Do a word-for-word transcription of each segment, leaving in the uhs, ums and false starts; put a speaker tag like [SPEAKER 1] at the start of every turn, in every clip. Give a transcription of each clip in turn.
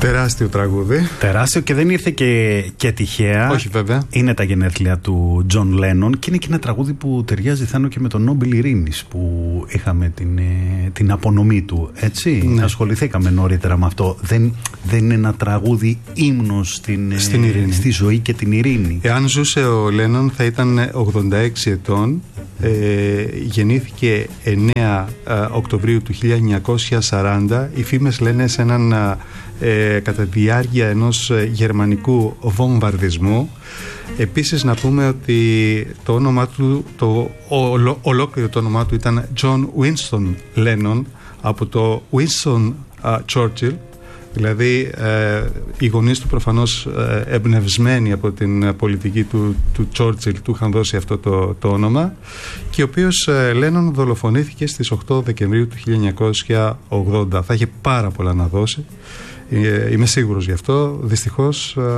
[SPEAKER 1] Τεράστιο τραγούδι.
[SPEAKER 2] Τεράστιο και δεν ήρθε και, και τυχαία.
[SPEAKER 1] Όχι βέβαια.
[SPEAKER 2] Είναι τα γενέθλια του Τζον Λένον και είναι και ένα τραγούδι που ταιριάζει, Θάνο, και με τον Νόμπελ Ειρήνης που είχαμε την, την απονομή του. Έτσι. Ναι. Ασχοληθήκαμε νωρίτερα με αυτό. Δεν, δεν είναι ένα τραγούδι ύμνος στην,
[SPEAKER 1] στην ειρήνη.
[SPEAKER 2] Στη ζωή και την ειρήνη.
[SPEAKER 1] Εάν ζούσε ο Λένον θα ήταν ογδόντα έξι ετών. Ε, γεννήθηκε εννέα Οκτωβρίου του χίλια εννιακόσια σαράντα. Οι φήμες λένε σε έναν ε, κατά τη διάρκεια ενός γερμανικού βομβαρδισμού. Επίσης να πούμε ότι το όνομα του, το ολο, ολόκληρο το όνομά του ήταν John Winston Lennon, από το Winston uh, Churchill. Δηλαδή ε, οι γονείς του προφανώς ε, εμπνευσμένοι από την πολιτική του, του Churchill του είχαν δώσει αυτό το, το όνομα, και ο οποίος ε, Λένον δολοφονήθηκε στις οκτώ Δεκεμβρίου του χίλια εννιακόσια ογδόντα. Θα είχε πάρα πολλά να δώσει, ε, είμαι σίγουρος γι' αυτό. Δυστυχώς ε,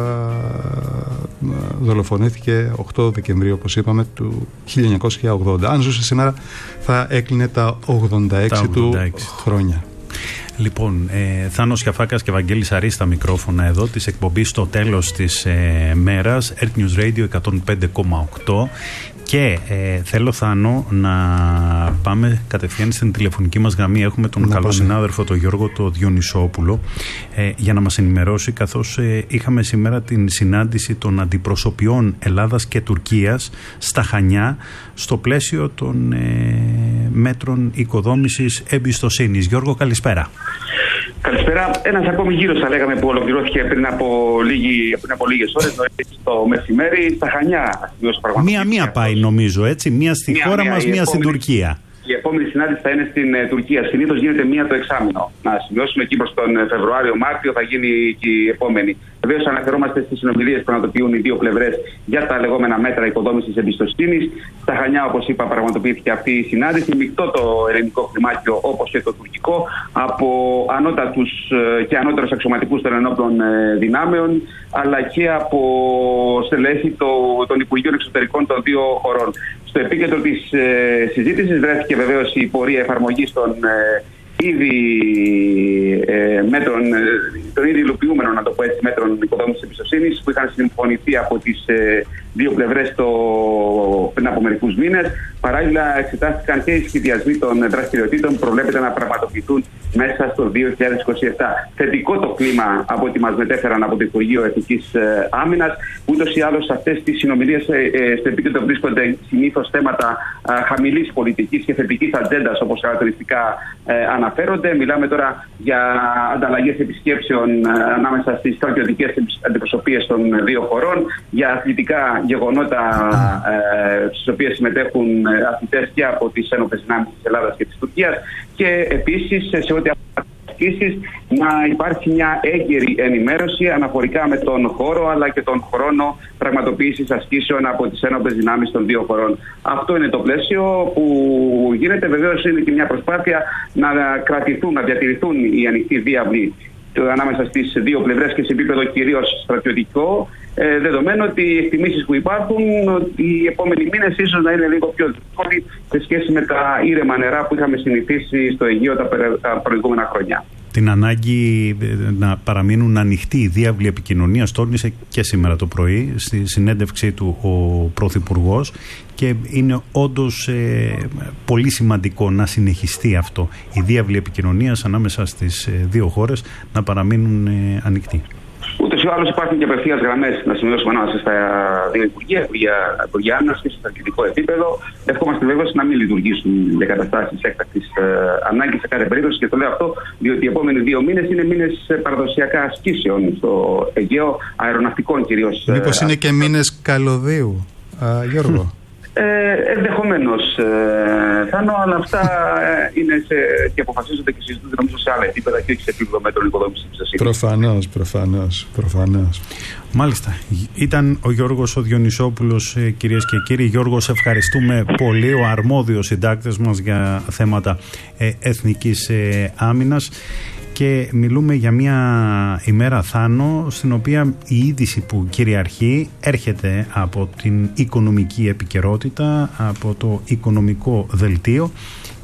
[SPEAKER 1] δολοφονήθηκε οκτώ Δεκεμβρίου, όπως είπαμε, του χίλια εννιακόσια ογδόντα. Αν ζούσε σήμερα θα έκλεινε τα ογδόντα έξι, τα ογδόντα έξι του χρόνια.
[SPEAKER 2] Λοιπόν, ε, Θάνος Κιαφάκας και Βαγγέλης Αρής στα μικρόφωνα εδώ της εκπομπής στο τέλος της ε, μέρας, Earth News Radio εκατόν πέντε κόμμα οκτώ, και ε, θέλω, Θάνο, να πάμε κατευθείαν στην τηλεφωνική μας γραμμή. Έχουμε τον να καλό πάμε. συνάδελφο, τον Γιώργο το Διονυσόπουλο, ε, για να μας ενημερώσει, καθώς ε, είχαμε σήμερα την συνάντηση των αντιπροσωπιών Ελλάδας και Τουρκίας στα Χανιά, στο πλαίσιο των ε, μέτρων οικοδόμησης εμπιστοσύνης. Γιώργο, καλησπέρα.
[SPEAKER 3] Καλησπέρα. Ένας ακόμη γύρος, θα λέγαμε, που ολοκληρώθηκε πριν από, λίγη, πριν από λίγες ώρες, το μεσημέρι, στα Χανιά.
[SPEAKER 2] Μία-μία πάει, νομίζω, έτσι. Μία στη μία, χώρα μία, μας, μία επόμενη, στην Τουρκία.
[SPEAKER 3] Η επόμενη συνάντηση θα είναι στην uh, Τουρκία. Συνήθως γίνεται μία το εξάμηνο. Να σημειώσουμε εκεί προς τον Φεβρουάριο-Μάρτιο, θα γίνει και η επόμενη. Βεβαίως, αναφερόμαστε στις συνομιλίες που πραγματοποιούν οι δύο πλευρές για τα λεγόμενα μέτρα οικοδόμησης εμπιστοσύνης. Στα Χανιά, όπως είπα, πραγματοποιήθηκε αυτή η συνάντηση. Μεικτό το ελληνικό κλιμάκιο, όπως και το τουρκικό, από ανώτατους και ανώτερους αξιωματικούς των ενόπλων δυνάμεων, αλλά και από στελέχη το, των Υπουργείων Εξωτερικών των δύο χωρών. Στο επίκεντρο της ε, συζήτησης βρέθηκε βεβαίως η πορεία εφαρμογής των ε, ήδη ε, μέτρων, ε, των ήδη υλοποιούμενων, να το πω έτσι, μέτρων οικοδόμησης εμπιστοσύνης που είχαν συμφωνηθεί από τις ε, δύο πλευρές το, πριν από μερικούς μήνες. Παράλληλα, εξετάστηκαν και οι σχεδιασμοί των δραστηριοτήτων που προβλέπεται να πραγματοποιηθούν μέσα στο δύο χιλιάδες είκοσι επτά. Θετικό το κλίμα από ό,τι μας μετέφεραν από το Υπουργείο Εθνικής ε, Άμυνας. Ούτως ή άλλως, σε αυτές τις συνομιλίες ε, ε, στο επίκεντρο βρίσκονται συνήθως θέματα ε, χαμηλής πολιτικής και θετικής ατζέντας, όπως χαρακτηριστικά ε, αναφέρονται. Μιλάμε τώρα για ανταλλαγές επισκέψεων ε, ανάμεσα στις στρατιωτικές αντιπροσωπείες των δύο χωρών, για αθλητικά γεγονότα ε, στις οποίες συμμετέχουν αθλητές και από τις ένοπλες δυνάμεις της Ελλάδας και της Τουρκίας, και επίσης σε ό,τι αφορά ασκήσεις να υπάρχει μια έγκαιρη ενημέρωση αναφορικά με τον χώρο αλλά και τον χρόνο πραγματοποίησης ασκήσεων από τις ένοπλες δυνάμεις των δύο χωρών. Αυτό είναι το πλαίσιο που γίνεται. Βεβαίως είναι και μια προσπάθεια να κρατηθούν, να διατηρηθούν οι ανοιχτοί διάβλοι ανάμεσα στις δύο πλευρές και σε επίπεδο κυρίως στρατιωτικό, ε, δεδομένου ότι οι εκτιμήσεις που υπάρχουν ότι οι επόμενοι μήνες ίσως να είναι λίγο πιο δύσκολοι σε σχέση με τα ήρεμα νερά που είχαμε συνηθίσει στο Αιγαίο τα, τα προηγούμενα χρόνια.
[SPEAKER 2] Την ανάγκη να παραμείνουν ανοιχτοί οι διάβλοι επικοινωνίας τόνισε και σήμερα το πρωί στη συνέντευξή του ο Πρωθυπουργός, και είναι όντως ε, πολύ σημαντικό να συνεχιστεί αυτό. Οι διάβλοι επικοινωνίας ανάμεσα στις ε, δύο χώρες να παραμείνουν ε, ανοιχτοί.
[SPEAKER 3] Ούτως ή άλλως υπάρχουν και απευθείας γραμμές, να σημειώσουμε, ανάμεσα στα δύο Υπουργεία, Υπουργεία Άμυνας και στο στρατιωτικό επίπεδο. Ευχόμαστε βέβαια να μην λειτουργήσουν για καταστάσεις έκτακτης ε, ανάγκης σε κάθε περίπτωση, και το λέω αυτό διότι οι επόμενοι δύο μήνες είναι μήνες παραδοσιακά ασκήσεων στο Αιγαίο, αεροναυτικών κυρίως.
[SPEAKER 1] Μήπως είναι και μήνες καλωδίου, α, Γιώργο?
[SPEAKER 3] Ε, ενδεχομένως, ε, Θάνο, αλλά αυτά ε, είναι σε, και αποφασίζονται και συζητούνται νομίζω σε άλλα επίπεδα και όχι σε επίπεδο μέτρων οικοδόμησης εμπιστοσύνης.
[SPEAKER 1] Προφανώς, προφανώς, προφανώς.
[SPEAKER 2] Μάλιστα. Ήταν ο Γιώργος ο Διονυσόπουλος, ε, κυρίες και κύριοι. Γιώργο, σε ευχαριστούμε πολύ, ο αρμόδιος συντάκτης μας για θέματα ε, εθνικής ε, άμυνας. Και μιλούμε για μια ημέρα, Θάνο, στην οποία η είδηση που κυριαρχεί έρχεται από την οικονομική επικαιρότητα, από το οικονομικό δελτίο,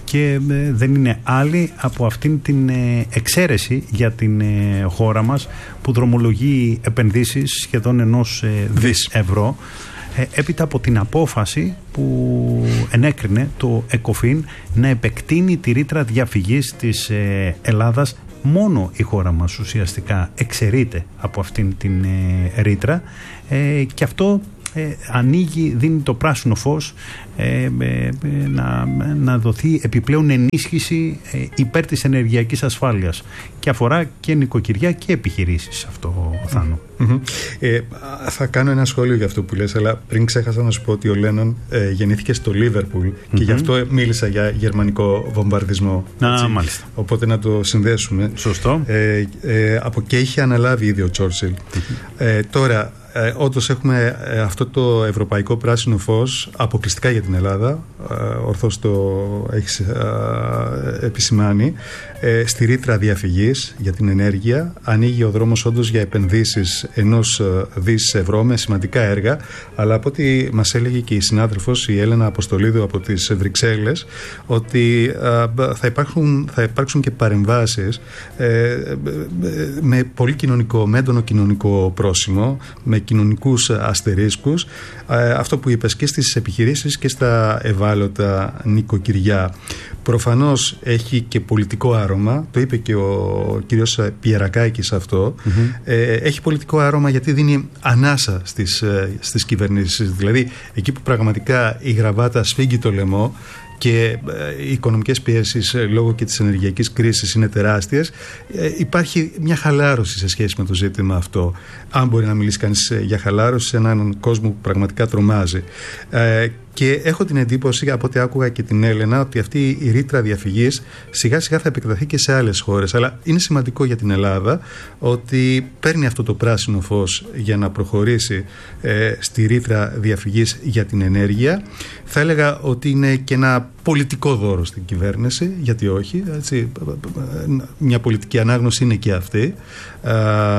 [SPEAKER 2] και ε, δεν είναι άλλη από αυτήν την ε, εξαίρεση για την ε, χώρα μας που δρομολογεί επενδύσεις σχεδόν ενός ε, δις ευρώ, ε, έπειτα από την απόφαση που ενέκρινε το ΕΚΟΦΗΝ να επεκτείνει τη ρήτρα διαφυγής της ε, Ελλάδας. Μόνο η χώρα μας ουσιαστικά εξαιρείται από αυτήν την ε, ρήτρα ε, και αυτό ε, ανοίγει, δίνει το πράσινο φως ε, ε, να, να δοθεί επιπλέον ενίσχυση ε, υπέρ της ενεργειακής ασφάλειας και αφορά και νοικοκυριά και επιχειρήσεις αυτό, Θάνο.
[SPEAKER 1] Mm-hmm. Ε, θα κάνω ένα σχόλιο για αυτό που λες, αλλά πριν ξέχασα να σου πω ότι ο Λένον ε, γεννήθηκε στο Λίβερπουλ mm-hmm. και γι' αυτό μίλησα για γερμανικό βομβαρδισμό.
[SPEAKER 2] Α, μάλιστα.
[SPEAKER 1] Οπότε να το συνδέσουμε.
[SPEAKER 2] Σωστό.
[SPEAKER 1] Ε, ε, από και είχε αναλάβει ήδη ο Τσόρτσιλ. Mm-hmm. Ε, τώρα, ε, όντως έχουμε ε, αυτό το ευρωπαϊκό πράσινο φως αποκλειστικά για την Ελλάδα. Ε, ορθώς το έχεις ε, επισημάνει. Ε, στη ρήτρα διαφυγής για την ενέργεια ανοίγει ο δρόμος όντως για επενδύσεις ενός δις ευρώ με σημαντικά έργα, αλλά από ό,τι μας έλεγε και η συνάδελφος η Έλενα Αποστολίδου από τις Βρυξέλλες, ότι α, θα, υπάρχουν, θα υπάρξουν και παρεμβάσεις ε, με πολύ κοινωνικό, με έντονο κοινωνικό πρόσημο, με κοινωνικούς αστερίσκους, ε, αυτό που είπες, και στις επιχειρήσεις και στα ευάλωτα νοικοκυριά. Προφανώς έχει και πολιτικό άρωμα, το είπε και ο κύριος Πιερακάκης αυτό. Mm-hmm. Ε, έχει πολιτικό άρωμα γιατί δίνει ανάσα στις, στις κυβερνήσεις. Δηλαδή, εκεί που πραγματικά η γραβάτα σφίγγει το λαιμό και οι οικονομικές πιέσεις λόγω και της ενεργειακής κρίσης είναι τεράστιες, υπάρχει μια χαλάρωση σε σχέση με το ζήτημα αυτό. Αν μπορεί να μιλήσει κανείς για χαλάρωση σε έναν κόσμο που πραγματικά τρομάζει. Και έχω την εντύπωση, από ό,τι άκουγα και την Έλενα, ότι αυτή η ρήτρα διαφυγής σιγά σιγά θα επεκταθεί και σε άλλες χώρες. Αλλά είναι σημαντικό για την Ελλάδα ότι παίρνει αυτό το πράσινο φως για να προχωρήσει ε, στη ρήτρα διαφυγής για την ενέργεια. Θα έλεγα ότι είναι και ένα πολιτικό δώρο στην κυβέρνηση, γιατί όχι, έτσι, μια πολιτική ανάγνωση είναι και αυτή, α,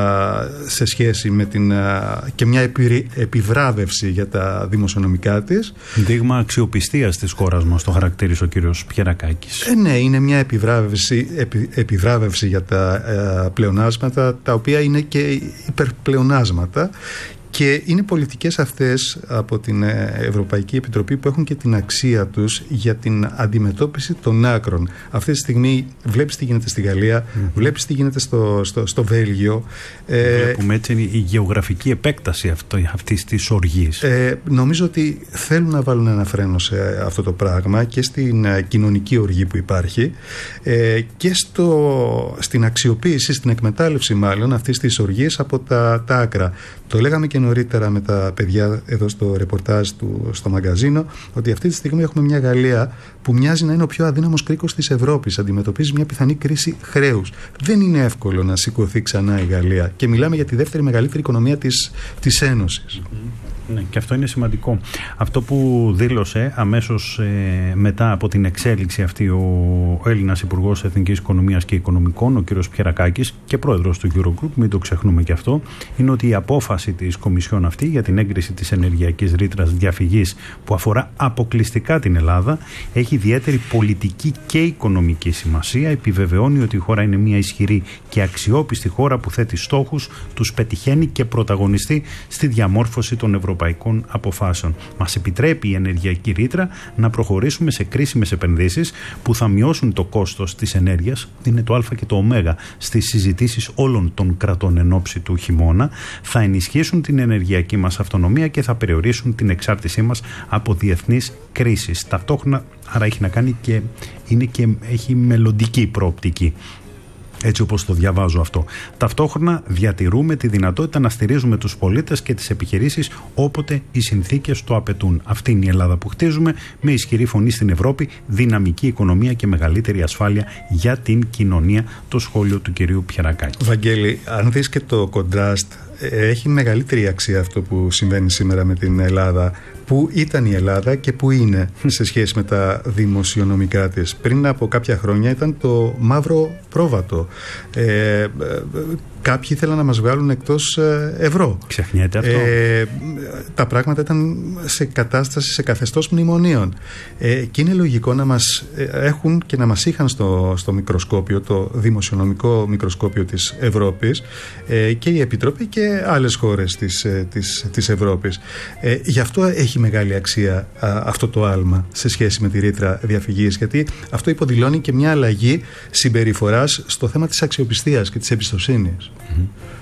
[SPEAKER 1] σε σχέση με την, α, και μια επι, επιβράβευση για τα δημοσιονομικά της.
[SPEAKER 2] Δείγμα αξιοπιστίας της χώρας μας, το χαρακτήρισε ο κύριος Πιερακάκης.
[SPEAKER 1] Ε, ναι, είναι μια επιβράβευση, επι, επιβράβευση για τα α, πλεονάσματα, τα οποία είναι και υπερπλεονάσματα. Και είναι πολιτικές αυτές από την Ευρωπαϊκή Επιτροπή που έχουν και την αξία τους για την αντιμετώπιση των άκρων. Αυτή τη στιγμή βλέπεις τι γίνεται στη Γαλλία, mm. βλέπεις τι γίνεται στο, στο, στο Βέλγιο.
[SPEAKER 2] Βλέπουμε έτσι η γεωγραφική επέκταση αυτό, αυτής της οργής.
[SPEAKER 1] Ε, νομίζω ότι θέλουν να βάλουν ένα φρένο σε αυτό το πράγμα και στην κοινωνική οργή που υπάρχει ε, και στο, στην αξιοποίηση, στην εκμετάλλευση μάλλον αυτής της οργής από τα, τα άκρα. Το λέγαμε και νωρίτερα με τα παιδιά εδώ στο ρεπορτάζ του στο μαγκαζίνο, ότι αυτή τη στιγμή έχουμε μια Γαλλία που μοιάζει να είναι ο πιο αδύναμος κρίκος της Ευρώπης. Αντιμετωπίζει μια πιθανή κρίση χρέους. Δεν είναι εύκολο να σηκωθεί ξανά η Γαλλία. Και μιλάμε για τη δεύτερη μεγαλύτερη οικονομία της, της Ένωσης.
[SPEAKER 2] Ναι, και αυτό είναι σημαντικό. Αυτό που δήλωσε αμέσως ε, μετά από την εξέλιξη αυτή ο, ο Έλληνας Υπουργός Εθνικής Οικονομίας και Οικονομικών, ο κύριος Πιερακάκης, και πρόεδρος του Eurogroup, μην το ξεχνούμε και αυτό, είναι ότι η απόφαση της Κομισιόν αυτή για την έγκριση της ενεργειακής ρήτρας διαφυγής που αφορά αποκλειστικά την Ελλάδα έχει ιδιαίτερη πολιτική και οικονομική σημασία. Επιβεβαιώνει ότι η χώρα είναι μια ισχυρή και αξιόπιστη χώρα που θέτει στόχους, τους πετυχαίνει και πρωταγωνιστεί στη διαμόρφωση των ευρωπαϊκών αποφάσεων. Μας επιτρέπει η ενεργειακή ρήτρα να προχωρήσουμε σε κρίσιμες επενδύσεις που θα μειώσουν το κόστος της ενέργειας, είναι το α και το ω στις συζητήσεις όλων των κρατών εν ώψη του χειμώνα, θα ενισχύσουν την ενεργειακή μας αυτονομία και θα περιορίσουν την εξάρτησή μας από διεθνείς κρίσεις. Ταυτόχρονα, άρα έχει να κάνει και, είναι και έχει μελλοντική προοπτική. Έτσι όπως το διαβάζω αυτό. Ταυτόχρονα διατηρούμε τη δυνατότητα να στηρίζουμε τους πολίτες και τις επιχειρήσεις όποτε οι συνθήκες το απαιτούν. Αυτή είναι η Ελλάδα που χτίζουμε, με ισχυρή φωνή στην Ευρώπη, δυναμική οικονομία και μεγαλύτερη ασφάλεια για την κοινωνία. Το σχόλιο του κυρίου Πιερακάκη.
[SPEAKER 1] Βαγγέλη, αν δεις και το κοντράστ, έχει μεγαλύτερη αξία αυτό που συμβαίνει σήμερα με την Ελλάδα. Πού ήταν η Ελλάδα και πού είναι σε σχέση με τα δημοσιονομικά της. Πριν από κάποια χρόνια ήταν το μαύρο πρόβατο. Ε, Κάποιοι ήθελαν να μας βγάλουν εκτός ε, ευρώ.
[SPEAKER 2] Ξεχνιέται αυτό.
[SPEAKER 1] Ε, τα πράγματα ήταν σε κατάσταση, σε καθεστώς μνημονίων. Ε, και είναι λογικό να μας έχουν και να μας είχαν στο, στο μικροσκόπιο, το δημοσιονομικό μικροσκόπιο της Ευρώπης, ε, και η Επιτροπή και άλλες χώρες της, της, της Ευρώπης. Ε, γι' αυτό έχει μεγάλη αξία α, αυτό το άλμα σε σχέση με τη ρήτρα διαφυγής, γιατί αυτό υποδηλώνει και μια αλλαγή συμπεριφοράς στο θέμα της αξιοπιστίας και της εμπιστοσύνης.
[SPEAKER 2] Mm-hmm.